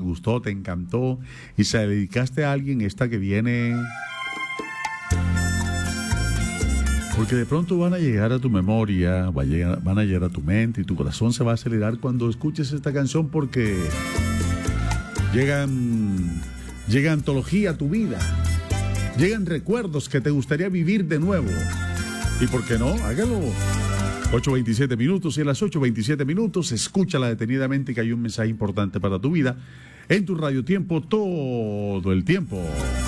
gustó, te encantó y se la dedicaste a alguien, esta que viene. Porque de pronto van a llegar a tu memoria, van a llegar a tu mente y tu corazón se va a acelerar cuando escuches esta canción porque llega antología a tu vida, llegan recuerdos que te gustaría vivir de nuevo. ¿Y por qué no? Hágalo. 8:27 minutos y a las 8:27 minutos escúchala detenidamente que hay un mensaje importante para tu vida en tu Radio Tiempo todo el tiempo.